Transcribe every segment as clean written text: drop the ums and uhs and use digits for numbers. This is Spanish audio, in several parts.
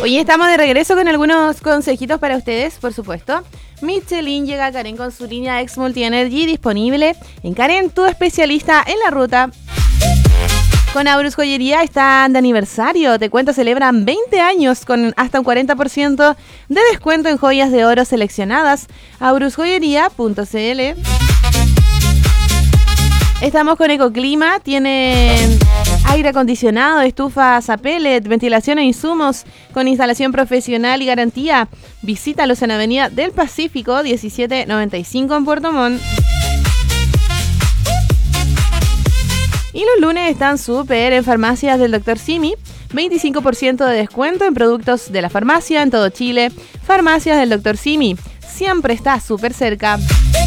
Hoy estamos de regreso con algunos consejitos para ustedes, por supuesto. Michelin llega a Karen con su línea X Multi Energy disponible en Karen, tu especialista en la ruta. Con Aurus Joyería están de aniversario, te cuento, celebran 20 años con hasta un 40% de descuento en joyas de oro seleccionadas. aurusjoyería.cl. Estamos con Ecoclima, tienen aire acondicionado, estufas a pellet, ventilación e insumos con instalación profesional y garantía. Visítalos en Avenida del Pacífico 1795 en Puerto Montt. Y los lunes están súper en farmacias del Dr. Simi. 25% de descuento en productos de la farmacia en todo Chile. Farmacias del Dr. Simi. Siempre está súper cerca.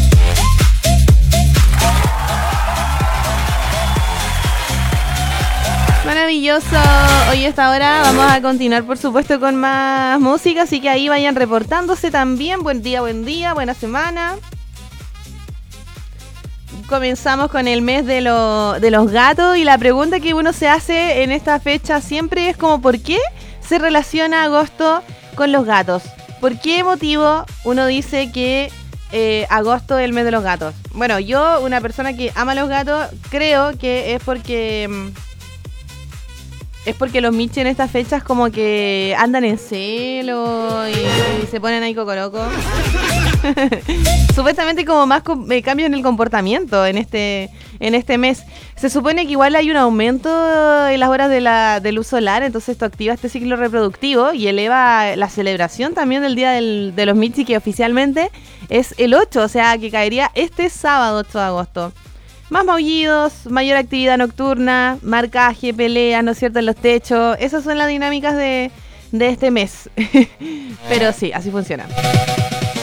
Maravilloso. Hoy a esta hora vamos a continuar, por supuesto, con más música. Así que ahí vayan reportándose también. Buen día, buena semana. Comenzamos con el mes de los gatos y la pregunta que uno se hace en esta fecha siempre es como ¿por qué se relaciona agosto con los gatos? ¿Por qué motivo uno dice que agosto es el mes de los gatos? Bueno, yo, una persona que ama los gatos, creo que es porque los miches en estas fechas como que andan en celo y se ponen ahí cocoroco. Supuestamente como más cambios en el comportamiento en este mes. Se supone que igual hay un aumento en las horas de luz solar, entonces esto activa este ciclo reproductivo y eleva la celebración también del día de los michis, que oficialmente es el 8, o sea que caería este sábado 8 de agosto. Más maullidos, mayor actividad nocturna, marcaje, pelea, ¿no es cierto?, en los techos. Esas son las dinámicas de este mes. Pero sí, así funciona.